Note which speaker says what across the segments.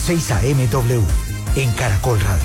Speaker 1: 6 AM W, en Caracol Radio.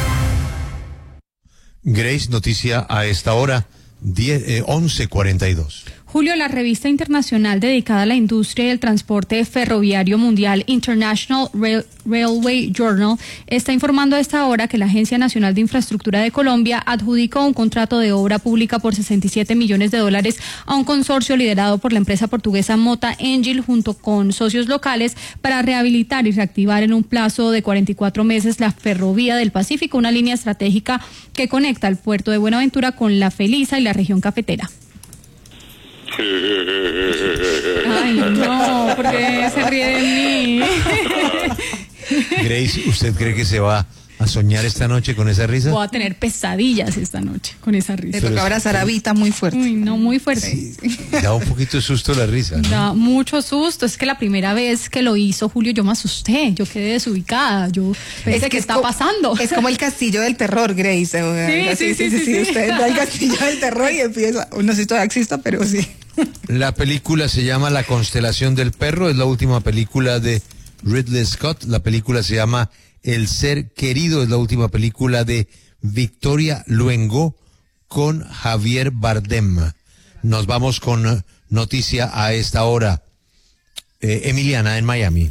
Speaker 2: Grace, noticia a esta hora, 11:42.
Speaker 3: Julio, la revista internacional dedicada a la industria y el transporte ferroviario mundial, International Railway Journal, está informando a esta hora que la Agencia Nacional de Infraestructura de Colombia adjudicó un contrato de obra pública por $67 millones a un consorcio liderado por la empresa portuguesa Mota Engil junto con socios locales para rehabilitar y reactivar en un plazo de 44 meses la Ferrovía del Pacífico, una línea estratégica que conecta el puerto de Buenaventura con La Feliza y la región cafetera. Ay, no, porque se ríe de mí.
Speaker 2: Grace, ¿usted cree que se va a soñar esta noche con esa risa?
Speaker 3: Voy a tener pesadillas esta noche con esa risa.
Speaker 4: Le toca abrazar a Vita muy fuerte.
Speaker 3: Uy, no, muy fuerte.
Speaker 2: Sí, da un poquito de susto la risa, ¿no?
Speaker 3: Da mucho susto. Es que la primera vez que lo hizo Julio, yo me asusté. Yo quedé desubicada. Yo pensé, ¿qué está pasando?
Speaker 4: Es como el castillo del terror, Grace.
Speaker 3: Sí.
Speaker 4: Usted entra al castillo del terror y empieza. No sé si todavía exista, pero sí.
Speaker 2: La película se llama La Constelación del Perro, es la última película de Ridley Scott. La película se llama El Ser Querido, es la última película de Victoria Luengo con Javier Bardem. Nos vamos con noticia a esta hora. Emiliana, en Miami.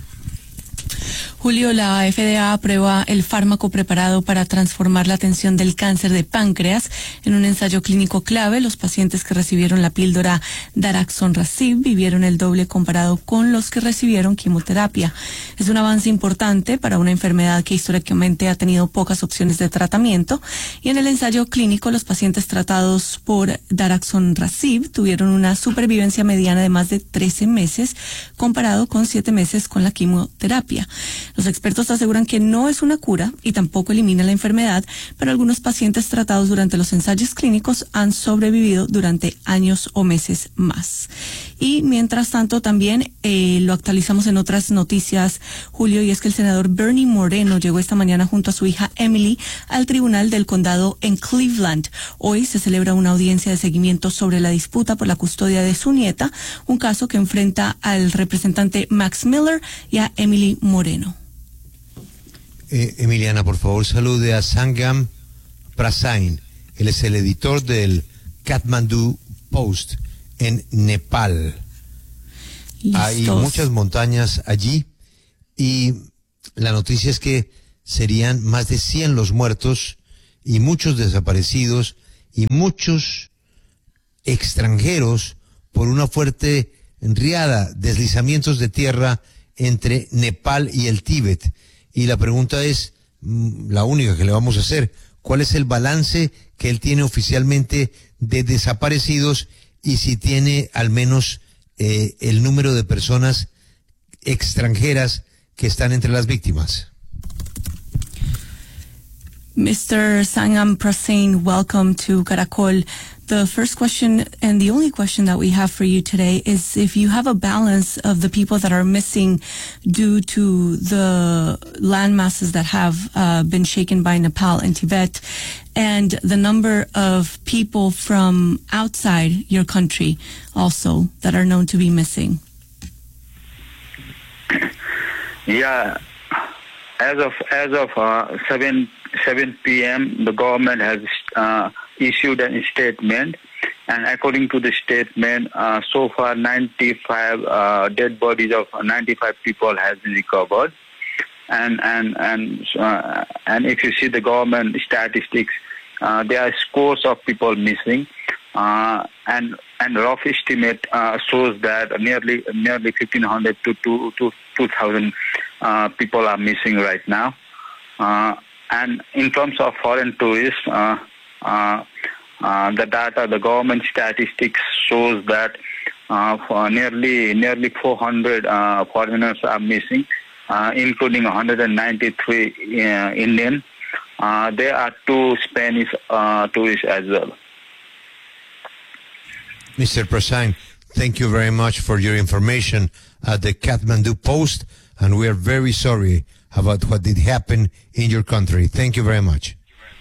Speaker 5: Julio, la FDA aprueba el fármaco preparado para transformar la atención del cáncer de páncreas en un ensayo clínico clave. Los pacientes que recibieron la píldora daraxonrasib vivieron el doble comparado con los que recibieron quimioterapia. Es un avance importante para una enfermedad que históricamente ha tenido pocas opciones de tratamiento, y en el ensayo clínico los pacientes tratados por daraxonrasib tuvieron una supervivencia mediana de más de 13 meses comparado con 7 meses con la quimioterapia. Los expertos aseguran que no es una cura y tampoco elimina la enfermedad, pero algunos pacientes tratados durante los ensayos clínicos han sobrevivido durante años o meses más. Y mientras tanto también lo actualizamos en otras noticias, Julio, y es que el senador Bernie Moreno llegó esta mañana junto a su hija Emily al tribunal del condado en Cleveland. Hoy se celebra una audiencia de seguimiento sobre la disputa por la custodia de su nieta, un caso que enfrenta al representante Max Miller y a Emily Moreno.
Speaker 2: Emiliana, por favor, salude a Sangam Prasain. Él es el editor del Kathmandu Post en Nepal.
Speaker 5: Listos.
Speaker 2: Hay muchas montañas allí y la noticia es que serían más de 100 los muertos y muchos desaparecidos y muchos extranjeros por una fuerte riada, deslizamientos de tierra entre Nepal y el Tíbet. Y la pregunta es, la única que le vamos a hacer, ¿cuál es el balance que él tiene oficialmente de desaparecidos y si tiene al menos el número de personas extranjeras que están entre las víctimas?
Speaker 5: Mr. Sangam Prasain, welcome to Caracol. The first question and the only question that we have for you today is if you have a balance of the people that are missing due to the land masses that have been shaken by Nepal and Tibet, and the number of people from outside your country also that are known to be missing.
Speaker 6: Yeah, as of 7 p.m. the government has issued a statement, and according to the statement, so far 95 dead bodies of 95 people has been recovered, and if you see the government statistics, there are scores of people missing, and rough estimate shows that nearly 1,500 to 2,000 people are missing right now. And in terms of foreign tourists, the data, the government statistics shows that for nearly 400 foreigners are missing, including 193 Indian. There are 2 Spanish tourists as well.
Speaker 2: Mr. Prasain, thank you very much for your information at the Kathmandu Post, and we are very sorry about what did happen in your country. Thank you very much.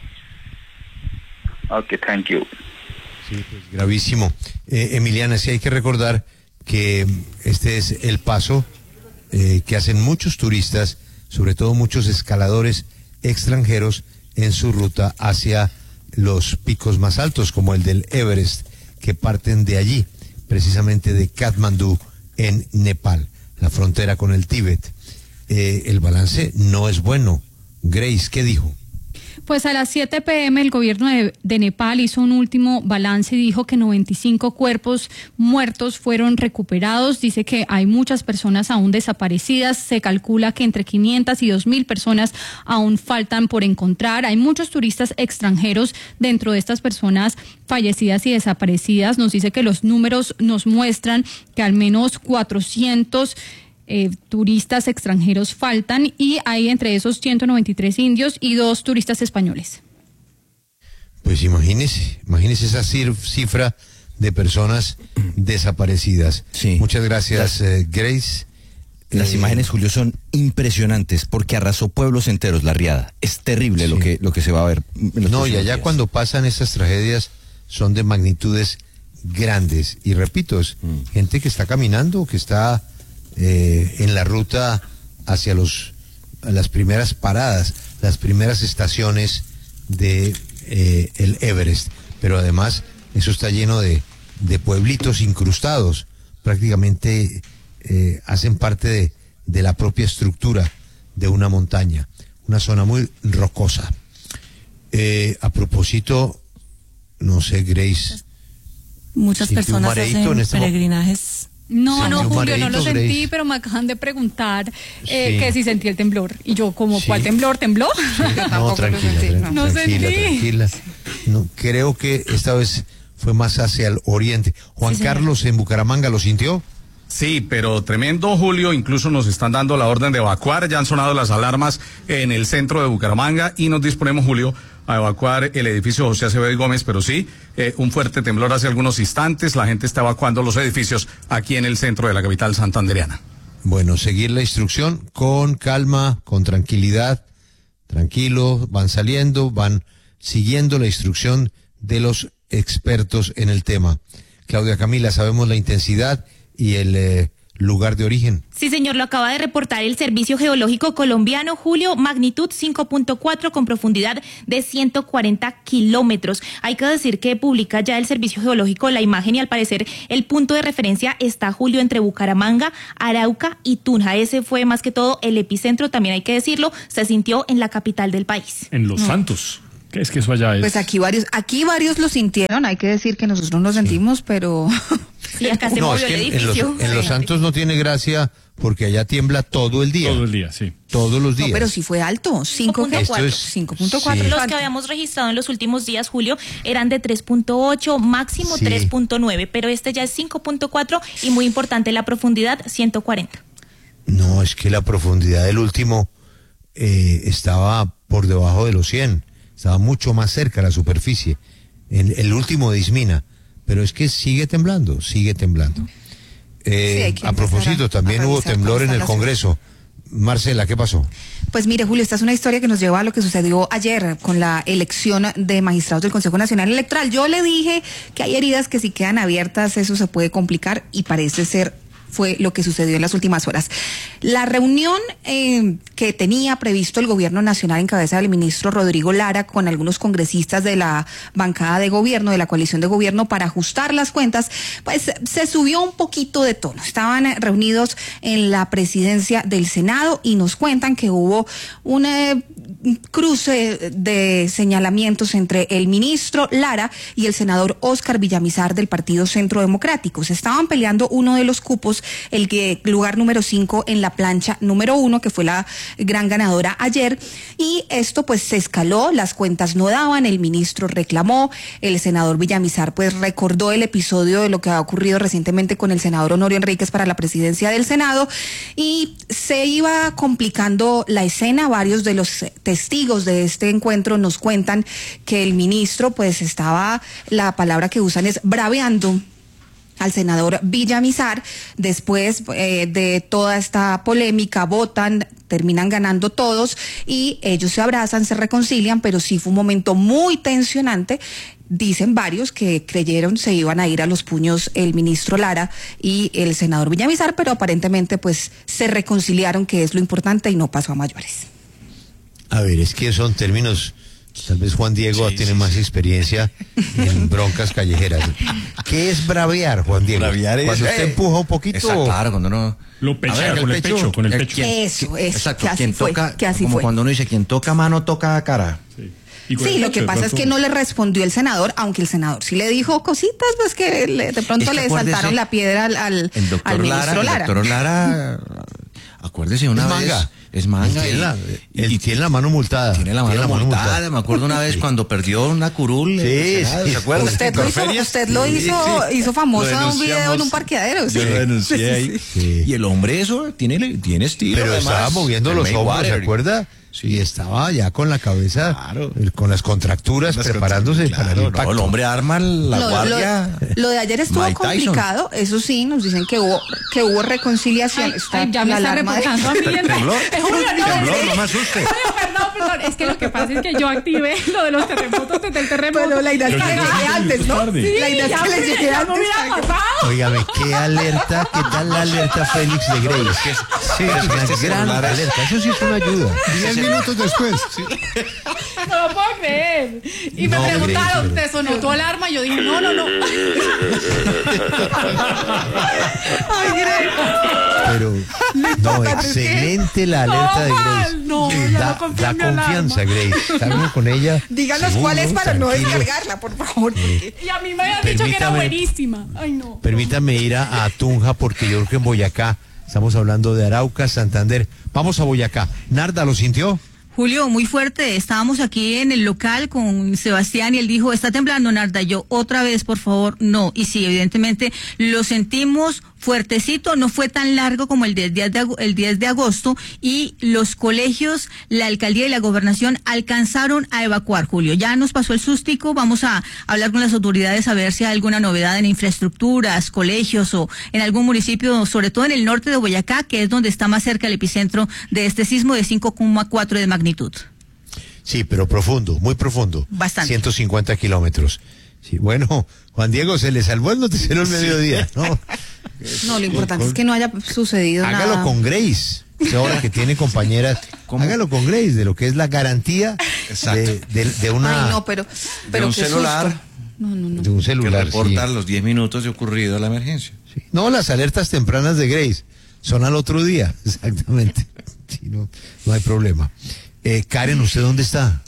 Speaker 6: Okay, thank you.
Speaker 2: Sí, pues gravísimo. Emiliana, sí hay que recordar que este es el paso que hacen muchos turistas sobre todo muchos escaladores extranjeros en su ruta hacia los picos más altos, como el del Everest, que parten de allí, precisamente de Katmandú, en Nepal, la frontera con el Tíbet. El balance no es bueno. Grace, ¿qué dijo?
Speaker 3: Pues a las 7 p.m. el gobierno de Nepal hizo un último balance y dijo que 95 cuerpos muertos fueron recuperados. Dice que hay muchas personas aún desaparecidas. Se calcula que entre 500 y 2.000 personas aún faltan por encontrar. Hay muchos turistas extranjeros dentro de estas personas fallecidas y desaparecidas. Nos dice que los números nos muestran que al menos 400 turistas extranjeros faltan, y hay entre esos 193 indios y 2 turistas españoles.
Speaker 2: Pues imagínese esa cifra de personas desaparecidas.
Speaker 7: Sí.
Speaker 2: Muchas gracias, Grace.
Speaker 7: Las imágenes, Julio, son impresionantes porque arrasó pueblos enteros la riada. Es terrible
Speaker 2: Sí.
Speaker 7: lo que se va a ver.
Speaker 2: No, y allá cuando pasan estas tragedias son de magnitudes grandes. Y repito, es gente que está caminando, que está en la ruta hacia las primeras paradas, las primeras estaciones de el Everest. Pero además eso está lleno de pueblitos incrustados, prácticamente hacen parte de la propia estructura de una montaña, una zona muy rocosa. A propósito, no sé, Grace,
Speaker 5: Muchas
Speaker 2: ¿sintió un
Speaker 5: personas
Speaker 2: mareíto
Speaker 5: hacen
Speaker 2: en este
Speaker 5: peregrinajes.
Speaker 3: No,
Speaker 2: Sintió un
Speaker 3: Julio, no lo
Speaker 2: mareíto,
Speaker 3: sentí,
Speaker 2: Grace.
Speaker 3: pero me acaban de preguntar
Speaker 2: Sí.
Speaker 3: que si sentí el temblor. Y yo, como,
Speaker 2: Sí.
Speaker 3: ¿cuál temblor? ¿Tembló?
Speaker 2: No,
Speaker 4: tampoco
Speaker 2: tranquila,
Speaker 4: lo sentí, no.
Speaker 3: No
Speaker 2: tranquila,
Speaker 3: sentí.
Speaker 2: tranquila. No, creo que esta vez fue más hacia el oriente. Juan
Speaker 3: Sí, señor.
Speaker 2: Carlos en Bucaramanga, ¿lo sintió?
Speaker 8: Sí, pero tremendo, Julio. Incluso nos están dando la orden de evacuar. Ya han sonado las alarmas en el centro de Bucaramanga y nos disponemos, Julio, a evacuar el edificio José Acevedo y Gómez. Pero sí, un fuerte temblor hace algunos instantes. La gente está evacuando los edificios aquí en el centro de la capital santandereana.
Speaker 2: Bueno, seguir la instrucción con calma, con tranquilidad, tranquilo, van saliendo, van siguiendo la instrucción de los expertos en el tema. Claudia Camila, sabemos la intensidad y el lugar de origen.
Speaker 9: Sí, señor, lo acaba de reportar el Servicio Geológico Colombiano, Julio, magnitud 5.4 con profundidad de 140 kilómetros. Hay que decir que publica ya el Servicio Geológico la imagen y al parecer el punto de referencia está, Julio, entre Bucaramanga, Arauca y Tunja. Ese fue más que todo el epicentro, también hay que decirlo, se sintió en la capital del país.
Speaker 10: En Los Santos. ¿Qué es que eso allá es?
Speaker 4: Pues aquí varios lo sintieron, hay que decir que nosotros no lo sentimos, pero...
Speaker 9: Sí, acá se
Speaker 2: No,
Speaker 9: movió
Speaker 2: es
Speaker 9: el
Speaker 2: que
Speaker 9: edificio.
Speaker 2: en Los Santos no tiene gracia porque allá tiembla todo el día.
Speaker 10: Todo el día, sí.
Speaker 2: Todos los días.
Speaker 4: No, pero sí fue alto, 5.4.
Speaker 2: Esto es-
Speaker 4: 5.4.
Speaker 2: sí.
Speaker 9: Los que habíamos registrado en los últimos días, Julio, eran de 3.8, máximo
Speaker 2: Sí.
Speaker 9: 3.9, pero este ya es 5.4 y muy importante la profundidad, 140.
Speaker 2: No, es que la profundidad del último estaba por debajo de los 100, estaba mucho más cerca a la superficie, en el último de Ismina, pero es que sigue temblando, sigue temblando.
Speaker 4: hay que
Speaker 2: A
Speaker 4: empezar
Speaker 2: propósito,
Speaker 4: a
Speaker 2: también hubo
Speaker 4: revisar
Speaker 2: temblor
Speaker 4: cómo
Speaker 2: en
Speaker 4: está
Speaker 2: el
Speaker 4: la
Speaker 2: Congreso. Marcela, ¿qué pasó?
Speaker 4: Pues mire, Julio, esta es una historia que nos lleva a lo que sucedió ayer con la elección de magistrados del Consejo Nacional Electoral. Yo le dije que hay heridas que si quedan abiertas, eso se puede complicar y parece ser fue lo que sucedió en las últimas horas. La reunión que tenía previsto el gobierno nacional en cabeza del ministro Rodrigo Lara con algunos congresistas de la bancada de gobierno, de la coalición de gobierno, para ajustar las cuentas, pues se subió un poquito de tono. Estaban reunidos en la presidencia del Senado y nos cuentan que hubo un cruce de señalamientos entre el ministro Lara y el senador Óscar Villamizar del Partido Centro Democrático. Se estaban peleando uno de los cupos, el lugar número 5 en la plancha número 1, que fue la gran ganadora ayer, y esto pues se escaló, las cuentas no daban, el ministro reclamó, el senador Villamizar pues recordó el episodio de lo que ha ocurrido recientemente con el senador Honorio Enríquez para la presidencia del Senado, y se iba complicando la escena. Varios de los testigos de este encuentro nos cuentan que el ministro pues estaba, la palabra que usan es braveando al senador Villamizar. Después de toda esta polémica, votan terminan ganando todos y ellos se abrazan, se reconcilian, pero sí fue un momento muy tensionante. Dicen varios que creyeron se iban a ir a los puños el ministro Lara y el senador Villamizar, pero aparentemente pues se reconciliaron, que es lo importante, y no pasó a mayores.
Speaker 2: A ver, es que son términos, tal vez Juan Diego tiene más experiencia en broncas callejeras. ¿Qué es bravear, Juan Diego?
Speaker 7: Bravear es
Speaker 2: cuando usted empuja un poquito.
Speaker 7: Exacto, claro, cuando no.
Speaker 10: Lo pechea con el pecho, con el pecho.
Speaker 4: Eso,
Speaker 7: Exacto,
Speaker 4: que así
Speaker 7: quien
Speaker 4: fue,
Speaker 7: toca,
Speaker 4: que así
Speaker 7: como
Speaker 4: fue.
Speaker 7: cuando uno dice, quien toca mano, toca cara.
Speaker 10: Sí. Y con
Speaker 4: Sí,
Speaker 10: el
Speaker 4: lo
Speaker 10: pecho,
Speaker 4: que
Speaker 10: de
Speaker 4: pasa es
Speaker 10: pronto-
Speaker 4: que no le respondió el senador, aunque el senador sí le dijo cositas, pues que de pronto
Speaker 7: Es que
Speaker 4: le
Speaker 7: acuérdese,
Speaker 4: saltaron la piedra al
Speaker 7: El doctor
Speaker 4: ministro Lara.
Speaker 7: El doctor Lara, acuérdese una
Speaker 2: Es
Speaker 7: vez.
Speaker 2: manga.
Speaker 7: Es manga.
Speaker 2: Él tiene la mano multada.
Speaker 7: Tiene la mano multada. Me acuerdo una vez cuando perdió una curul.
Speaker 2: Sí,
Speaker 7: ¿Se acuerda?
Speaker 4: Usted lo hizo famoso en un video en un parqueadero.
Speaker 7: Yo lo denuncié ahí.
Speaker 2: Sí.
Speaker 7: Y el hombre eso tiene estilo.
Speaker 2: Pero
Speaker 7: además.
Speaker 2: estaba moviendo
Speaker 7: El
Speaker 2: los hombros, ¿se
Speaker 7: Mayweather.
Speaker 2: acuerda? Sí, estaba ya con la cabeza,
Speaker 7: Claro.
Speaker 2: con las contracturas, preparándose para el
Speaker 7: Claro,
Speaker 2: impacto.
Speaker 7: no, el hombre arma la guardia.
Speaker 4: Lo de ayer estuvo
Speaker 7: Mike Tyson.
Speaker 4: complicado, eso sí, nos dicen que hubo reconciliación.
Speaker 3: Ya me está reportando a mí.
Speaker 7: ¿Temblor?
Speaker 3: Julio,
Speaker 7: No me asuste.
Speaker 3: Perdón, es que lo que pasa es que yo activé lo de los terremotos desde el terremoto.
Speaker 4: Pero la idea es que
Speaker 10: Pero
Speaker 4: les
Speaker 10: ya
Speaker 4: llegue
Speaker 10: es
Speaker 4: antes, ¿no?
Speaker 10: tarde.
Speaker 3: Sí,
Speaker 4: La idea es
Speaker 3: ya
Speaker 4: que les llegue
Speaker 3: ya me
Speaker 4: antes.
Speaker 3: hubiera matado.
Speaker 2: Óigame, qué alerta, qué tal la alerta Félix de Grey. Sí, es una gran alerta, eso sí es una ayuda.
Speaker 11: 10 minutos después.
Speaker 3: No lo puedo creer. Y me
Speaker 2: No,
Speaker 3: preguntaron,
Speaker 2: Grace,
Speaker 3: ¿te sonó tu alarma? Y yo dije, no.
Speaker 2: Pero, no, excelente la alerta de Grace.
Speaker 3: No,
Speaker 2: Sí,
Speaker 3: yo
Speaker 2: da
Speaker 3: no confío en mi
Speaker 2: confianza, Grace. Está uno con ella.
Speaker 4: Díganos
Speaker 2: seguro,
Speaker 4: cuál es para no
Speaker 2: tranquilo.
Speaker 4: descargarla, por favor.
Speaker 3: Y a mí me habían dicho que era
Speaker 2: Permítame.
Speaker 3: buenísima. Ay, no.
Speaker 2: Permítame ir a Tunja porque yo creo que en Boyacá, estamos hablando de Arauca, Santander. Vamos a Boyacá. Narda, ¿lo sintió?
Speaker 12: Julio, muy fuerte. Estábamos aquí en el local con Sebastián y él dijo, está temblando, Narda. Yo, otra vez, por favor, no. Y sí, evidentemente lo sentimos fuertecito, no fue tan largo como el 10 de agosto y los colegios, la alcaldía y la gobernación alcanzaron a evacuar, Julio. Ya nos pasó el sústico, vamos a hablar con las autoridades a ver si hay alguna novedad en infraestructuras, colegios o en algún municipio, sobre todo en el norte de Boyacá, que es donde está más cerca el epicentro de este sismo de 5,4 de magnitud.
Speaker 2: Sí, pero profundo, muy profundo.
Speaker 12: Bastante.
Speaker 2: 150 kilómetros. Sí, bueno, Juan Diego, se le salvó el noticiero al mediodía, ¿no?
Speaker 4: No, lo importante es que no haya sucedido
Speaker 2: Hágalo
Speaker 4: nada.
Speaker 2: con Grace. Usted ahora que tiene compañeras, hágalo con Grace, de lo que es la garantía de una...
Speaker 4: Ay, no, pero
Speaker 7: De un
Speaker 4: qué
Speaker 7: celular.
Speaker 4: susto. No.
Speaker 2: De un
Speaker 7: Que
Speaker 2: celular,
Speaker 7: reporta
Speaker 2: sí.
Speaker 7: los 10 minutos de ocurrido la emergencia.
Speaker 2: Sí. No, las alertas tempranas de Grace son al otro día, exactamente. Sí, no hay problema. Karen, ¿usted dónde está?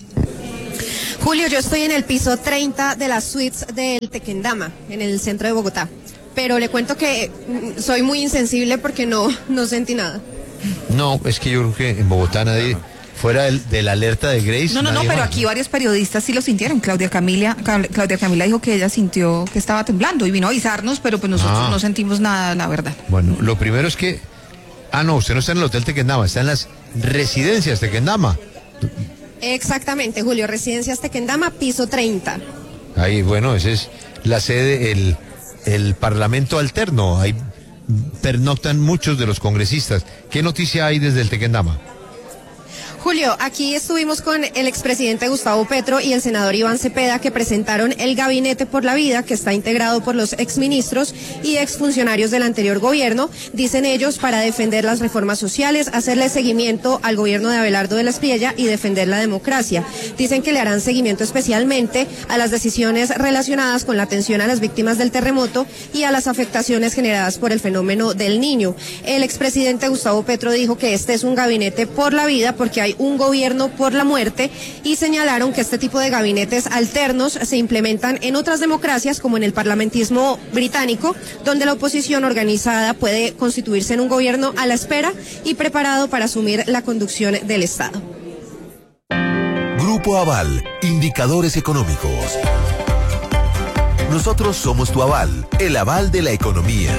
Speaker 13: Julio, yo estoy en el piso 30 de las suites del Tequendama, en el centro de Bogotá. Pero le cuento que soy muy insensible porque no sentí nada.
Speaker 2: No, es que yo creo que en Bogotá nadie, fuera de la alerta de Grace.
Speaker 4: No,
Speaker 2: nadie
Speaker 4: pero
Speaker 2: más,
Speaker 4: aquí varios periodistas sí lo sintieron. Claudia Camila dijo que ella sintió que estaba temblando y vino a avisarnos, pero pues nosotros no sentimos nada, la verdad.
Speaker 2: Bueno, lo primero es que... no, usted no está en el Hotel Tequendama, está en las residencias Tequendama.
Speaker 13: Exactamente, Julio, Residencias Tequendama, piso 30.
Speaker 2: Ahí, bueno, esa es la sede, el Parlamento alterno. Ahí pernoctan muchos de los congresistas. ¿Qué noticia hay desde el Tequendama?
Speaker 13: Julio, aquí estuvimos con el expresidente Gustavo Petro y el senador Iván Cepeda, que presentaron el Gabinete por la Vida, que está integrado por los exministros y exfuncionarios del anterior gobierno, dicen ellos, para defender las reformas sociales, hacerle seguimiento al gobierno de Abelardo de la Espriella y defender la democracia. Dicen que le harán seguimiento especialmente a las decisiones relacionadas con la atención a las víctimas del terremoto y a las afectaciones generadas por el fenómeno del Niño. El expresidente Gustavo Petro dijo que este es un gabinete por la vida porque hay un gobierno por la muerte y señalaron que este tipo de gabinetes alternos se implementan en otras democracias como en el parlamentismo británico, donde la oposición organizada puede constituirse en un gobierno a la espera y preparado para asumir la conducción del Estado.
Speaker 14: Grupo Aval, indicadores económicos. Nosotros somos tu aval, el aval de la economía.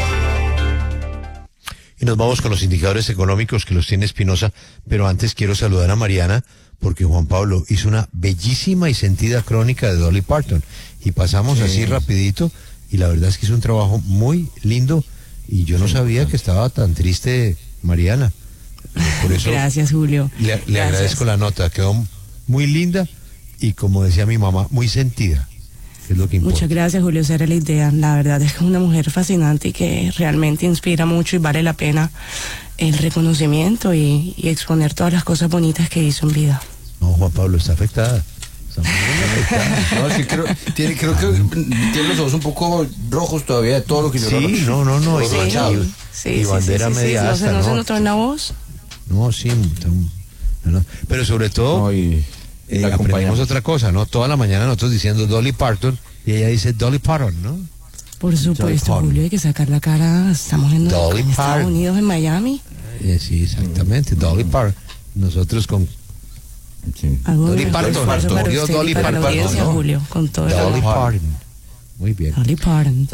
Speaker 2: Y nos vamos con los indicadores económicos que los tiene Espinosa, pero antes quiero saludar a Mariana, porque Juan Pablo hizo una bellísima y sentida crónica de Dolly Parton, y pasamos así rapidito, y la verdad es que es un trabajo muy lindo, y yo no sabía que estaba tan triste Mariana. Por eso
Speaker 11: Gracias, Julio.
Speaker 2: Le agradezco la nota, quedó muy linda y, como decía mi mamá, muy sentida, que es lo que importa.
Speaker 11: Muchas gracias, Julio, esa era la idea. La verdad es que es una mujer fascinante y que realmente inspira mucho y vale la pena el reconocimiento y exponer todas las cosas bonitas que hizo en vida.
Speaker 2: No, Juan Pablo, está afectada.
Speaker 7: No, sí, creo que tiene los ojos un poco rojos todavía de todo lo que yo
Speaker 2: Sí, no. Y bandera media asta,
Speaker 11: ¿No se notó en la voz?
Speaker 2: No, sí. No. Pero sobre todo, aprendimos otra cosa, ¿no? Toda la mañana nosotros diciendo Dolly Parton y ella dice Dolly Parton, ¿no?
Speaker 11: Por supuesto, Julio, hay que sacar la cara. Estamos en Estados Unidos, en Miami.
Speaker 2: Sí, exactamente, Dolly Parton. Nosotros con...
Speaker 11: Sí.
Speaker 2: Dolly Parton,
Speaker 11: Dolly Parton, ¿no? Julio, con todo
Speaker 2: Dolly Parton. Muy bien.
Speaker 11: Dolly Parton.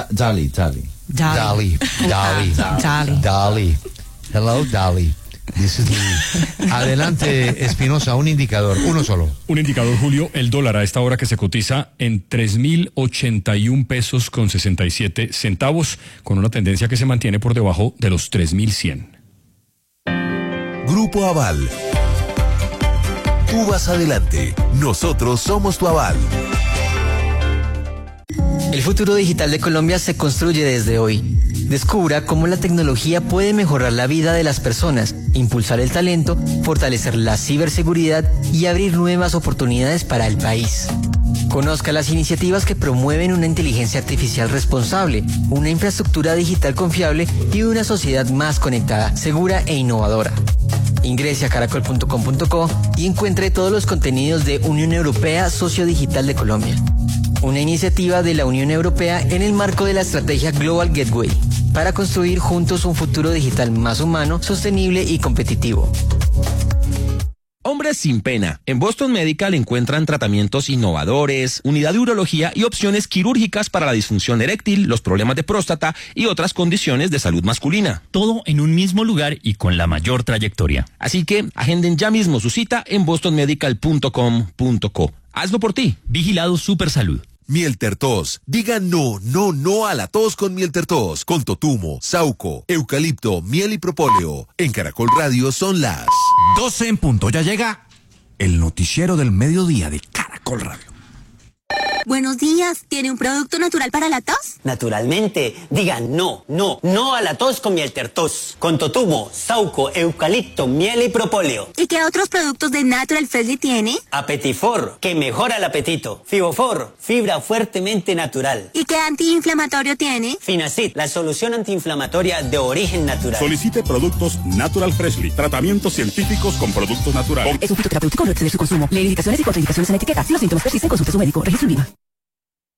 Speaker 2: Dolly. Hello, Dolly. This is me. Adelante, Espinosa, un indicador, uno solo.
Speaker 10: Un indicador, Julio, el dólar a esta hora que se cotiza en 3.081 pesos con 67 centavos, con una tendencia que se mantiene por debajo de los 3.100.
Speaker 14: Grupo Aval. Tú vas adelante, nosotros somos tu aval.
Speaker 15: El futuro digital de Colombia se construye desde hoy. Descubra cómo la tecnología puede mejorar la vida de las personas, impulsar el talento, fortalecer la ciberseguridad y abrir nuevas oportunidades para el país. Conozca las iniciativas que promueven una inteligencia artificial responsable, una infraestructura digital confiable y una sociedad más conectada, segura e innovadora. Ingrese a caracol.com.co y encuentre todos los contenidos de Unión Europea Socio Digital de Colombia. Una iniciativa de la Unión Europea en el marco de la estrategia Global Gateway, para construir juntos un futuro digital más humano, sostenible y competitivo.
Speaker 16: Hombres sin pena. En Boston Medical encuentran tratamientos innovadores, unidad de urología y opciones quirúrgicas para la disfunción eréctil, los problemas de próstata y otras condiciones de salud masculina.
Speaker 17: Todo en un mismo lugar y con la mayor trayectoria.
Speaker 16: Así que agenden ya mismo su cita en bostonmedical.com.co. Hazlo por ti.
Speaker 17: Vigilado Supersalud.
Speaker 14: Mieltertos. Diga no a la tos con Mieltertos. Con totumo, sauco, eucalipto, miel y propóleo. En Caracol Radio son las
Speaker 1: 12 en punto. Ya llega el noticiero del mediodía de Caracol Radio.
Speaker 18: Buenos días, ¿tiene un producto natural para la tos?
Speaker 19: Naturalmente, diga no a la tos con Mieltertos, con totumo, sauco, eucalipto, miel y propóleo.
Speaker 18: ¿Y qué otros productos de Natural Freshly tiene?
Speaker 19: Apetifor, que mejora el apetito. Fibofor, fibra fuertemente natural.
Speaker 18: ¿Y qué antiinflamatorio tiene?
Speaker 19: Finacid, la solución antiinflamatoria de origen natural.
Speaker 20: Solicite productos Natural Freshly, tratamientos científicos con productos naturales.
Speaker 21: Es un fitoterapéutico, no exceder su consumo. Lee indicaciones y contraindicaciones en la etiqueta. Si los síntomas persisten, consulte a su médico. Registro INVIMA.